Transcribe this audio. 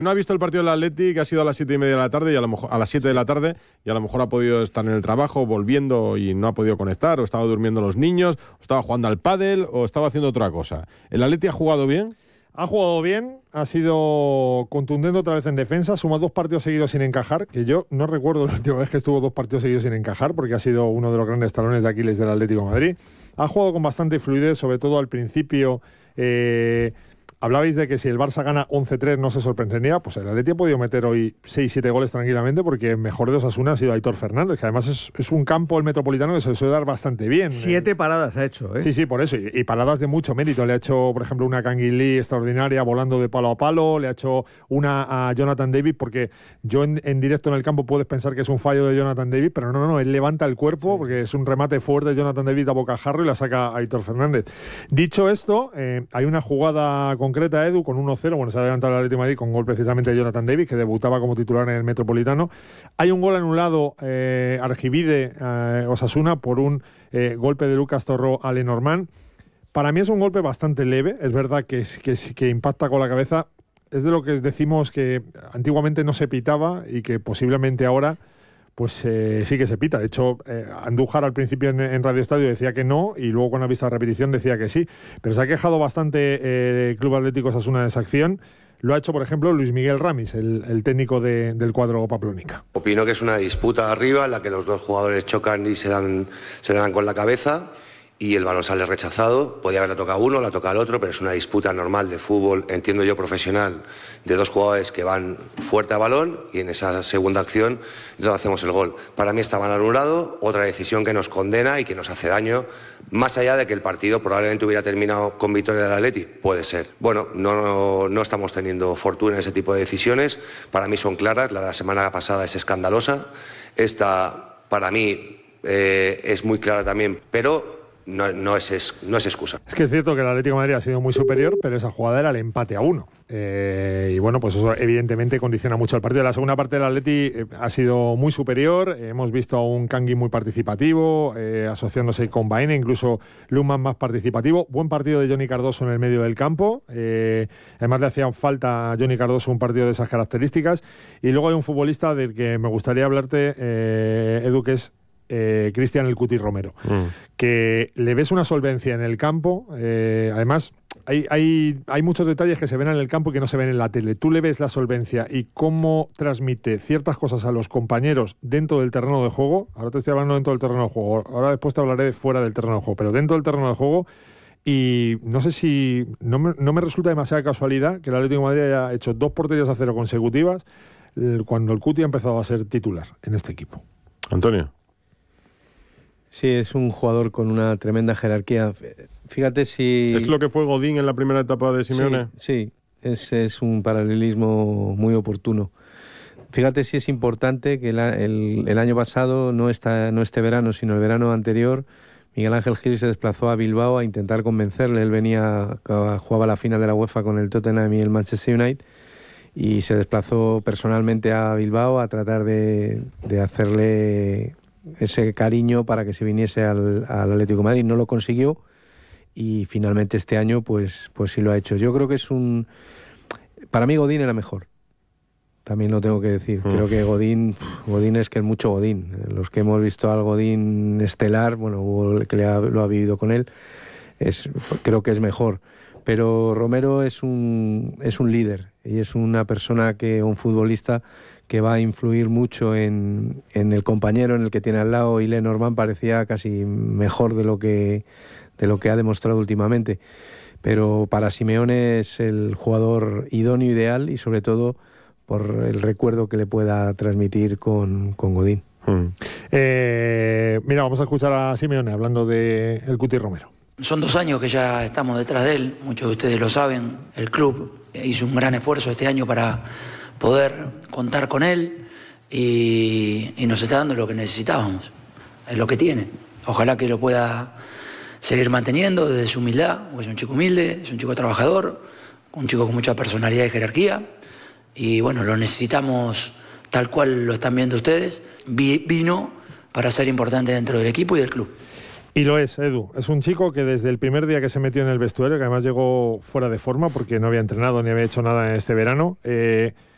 No ha visto el partido del Atleti, que ha sido a las 7:30 de la tarde y a lo mejor a las 7 de la tarde, y a lo mejor ha podido estar en el trabajo volviendo y no ha podido conectar, o estaba durmiendo los niños, o estaba jugando al pádel, o estaba haciendo otra cosa. ¿El Atleti ha jugado bien? Ha jugado bien, ha sido contundente otra vez en defensa, suma 2 partidos seguidos sin encajar, que yo no recuerdo la última vez que estuvo 2 partidos seguidos sin encajar, porque ha sido uno de los grandes talones de Aquiles del Atlético de Madrid. Ha jugado con bastante fluidez, sobre todo al principio. Hablabais de que si el Barça gana 11-3 no se sorprendería, pues el Atleti ha podido meter hoy 6-7 goles tranquilamente, porque el mejor de Osasuna ha sido Aitor Fernández, que además es un campo, el Metropolitano, que se suele dar bastante bien. 7 paradas ha hecho, ¿eh? Sí, por eso, y paradas de mucho mérito. Le ha hecho, por ejemplo, una Canguilí extraordinaria volando de palo a palo, le ha hecho una a Jonathan David, porque yo en directo en el campo puedes pensar que es un fallo de Jonathan David, pero no, él levanta el cuerpo, porque es un remate fuerte de Jonathan David a bocajarro y la saca a Aitor Fernández. Dicho esto, hay una jugada concreta, Edu, con 1-0, bueno, se ha adelantado el Atlético de Madrid con gol precisamente de Jonathan David, que debutaba como titular en el Metropolitano. Hay un gol anulado, Argivide, Osasuna, por un golpe de Lucas Torró a Lenormand. Para mí es un golpe bastante leve, es verdad que impacta con la cabeza. Es de lo que decimos que antiguamente no se pitaba y que posiblemente ahora pues sí que se pita. De hecho, Andújar al principio en Radio Estadio decía que no, y luego con la vista de repetición decía que sí. Pero se ha quejado bastante el Club Atlético Osasuna de esa acción. Lo ha hecho, por ejemplo, Luis Miguel Ramis, el técnico del cuadro paplónica. Opino que es una disputa arriba en la que los dos jugadores chocan y se dan con la cabeza, y el balón sale rechazado. Podía haberle tocado uno, la toca al otro, pero es una disputa normal de fútbol, entiendo yo, profesional, de dos jugadores que van fuerte a balón, y en esa segunda acción entonces hacemos el gol. Para mí está mal anulado, otra decisión que nos condena y que nos hace daño, más allá de que el partido probablemente hubiera terminado con victoria del Atleti, puede ser. Bueno, no estamos teniendo fortuna en ese tipo de decisiones. Para mí son claras, la de la semana pasada es escandalosa, esta para mí es muy clara también, pero no es excusa. Es que es cierto que el Atlético de Madrid ha sido muy superior, pero esa jugada era el empate a 1. Y bueno, pues eso evidentemente condiciona mucho el partido. La segunda parte del Atleti ha sido muy superior. Hemos visto a un Kangui muy participativo, asociándose con Baena, incluso Luhmann más participativo. Buen partido de Johnny Cardoso en el medio del campo. Además le hacía falta a Johnny Cardoso un partido de esas características. Y luego hay un futbolista del que me gustaría hablarte, Edu, que es Cristian El Cuti Romero, que le ves una solvencia en el campo. Además hay muchos detalles que se ven en el campo y que no se ven en la tele. Tú le ves la solvencia y cómo transmite ciertas cosas a los compañeros dentro del terreno de juego. Ahora te estoy hablando dentro del terreno de juego, ahora después te hablaré de fuera del terreno de juego, pero dentro del terreno de juego. Y no sé si no me resulta demasiada casualidad que el Atlético de Madrid haya hecho 2 porterías a 0 consecutivas cuando el Cuti ha empezado a ser titular en este equipo. Antonio. Sí, es un jugador con una tremenda jerarquía. Fíjate si... ¿Es lo que fue Godín en la primera etapa de Simeone? Sí, es un paralelismo muy oportuno. Fíjate si es importante que el año pasado, no este verano, sino el verano anterior, Miguel Ángel Gil se desplazó a Bilbao a intentar convencerle. Él jugaba la final de la UEFA con el Tottenham y el Manchester United, y se desplazó personalmente a Bilbao a tratar de hacerle ese cariño para que se viniese al Atlético de Madrid. No lo consiguió, y finalmente este año pues sí lo ha hecho. Yo creo que para mí Godín era mejor, también lo tengo que decir. Creo que Godín es que es mucho Godín. Los que hemos visto al Godín estelar, bueno, el que lo ha vivido con él, creo que es mejor. Pero Romero es un líder, y es una persona un futbolista que va a influir mucho en el compañero, en el que tiene al lado, y Lenormand parecía casi mejor de lo que ha demostrado últimamente. Pero para Simeone es el jugador idóneo, ideal, y sobre todo por el recuerdo que le pueda transmitir con Godín. Mira, vamos a escuchar a Simeone hablando de El Cuti Romero. Son 2 años que ya estamos detrás de él, muchos de ustedes lo saben. El club hizo un gran esfuerzo este año para poder contar con él, y nos está dando lo que necesitábamos, es lo que tiene. Ojalá que lo pueda seguir manteniendo desde su humildad, porque es un chico humilde, es un chico trabajador, un chico con mucha personalidad y jerarquía, y bueno, lo necesitamos tal cual lo están viendo ustedes. Vino para ser importante dentro del equipo y del club. Y lo es, Edu. Es un chico que desde el primer día que se metió en el vestuario, que además llegó fuera de forma porque no había entrenado ni había hecho nada en este verano,